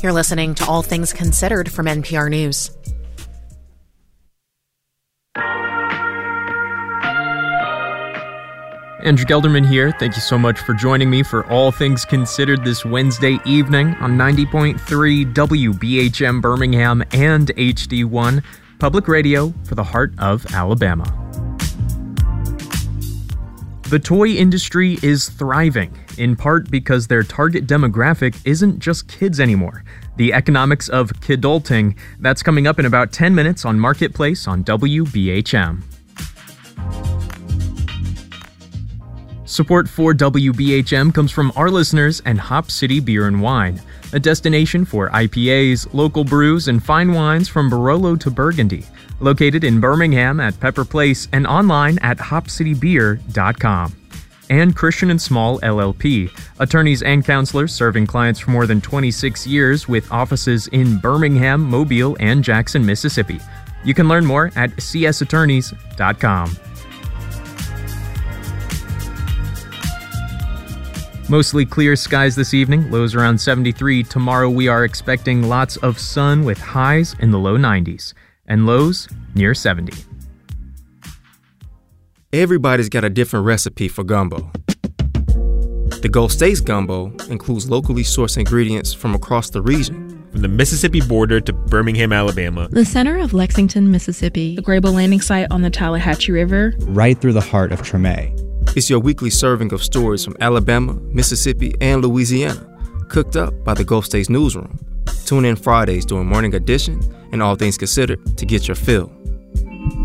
You're listening to All Things Considered from NPR News. Andrew Gelderman here. Thank you so much for joining me for All Things Considered this Wednesday evening on 90.3 WBHM Birmingham and HD1, public radio for the heart of Alabama. The toy industry is thriving, in part because their target demographic isn't just kids anymore. The economics of kidulting, that's coming up in about 10 minutes on Marketplace on WBHM. Support for WBHM comes from our listeners and Hop City Beer and Wine, a destination for IPAs, local brews, and fine wines from Barolo to Burgundy. Located in Birmingham at Pepper Place and online at hopcitybeer.com. And Christian & Small LLP, attorneys and counselors serving clients for more than 26 years with offices in Birmingham, Mobile, and Jackson, Mississippi. You can learn more at csattorneys.com. Mostly clear skies this evening, lows around 73. Tomorrow we are expecting lots of sun with highs in the low 90s and lows near 70. Everybody's got a different recipe for gumbo. The Gulf States gumbo includes locally sourced ingredients from across the region. From the Mississippi border to Birmingham, Alabama. The center of Lexington, Mississippi. The Grable landing site on the Tallahatchie River. Right through the heart of Treme. It's your weekly serving of stories from Alabama, Mississippi, and Louisiana, cooked up by the Gulf States Newsroom. Tune in Fridays during Morning Edition and All Things Considered to get your fill.